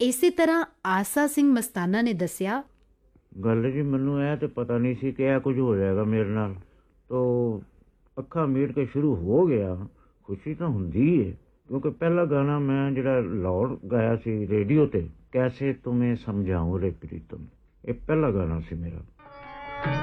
ਇਸੇ ਤਰ੍ਹਾਂ ਆਸਾ ਸਿੰਘ ਮਸਤਾਨਾ ਨੇ ਦੱਸਿਆ, ਗੱਲ ਜੀ ਮੈਨੂੰ ਇਹ ਤੇ ਪਤਾ ਨਹੀਂ ਸੀ ਕਿ ਇਹ ਕੁਝ ਹੋ ਜਾਏਗਾ ਮੇਰੇ ਨਾਲ। ਤੋ ਅੱਖਾਂ ਮੀਟ ਕੇ ਸ਼ੁਰੂ ਹੋ ਗਿਆ। ਖੁਸ਼ੀ ਤਾਂ ਹੁੰਦੀ ਹੈ ਕਿਉਂਕਿ ਪਹਿਲਾ ਗਾਣਾ ਮੈਂ ਜਿਹੜਾ ਲਾਹੌਰ ਗਾਇਆ ਸੀ ਰੇਡੀਓ ਤੇ, ਕੈਸੇ ਤੁਮੇ ਸਮਝਾऊं ਰੇ ਪ੍ਰੀਤਮ, ਇਹ ਪਹਿਲਾ ਗਾਣਾ ਸੀ ਮੇਰਾ।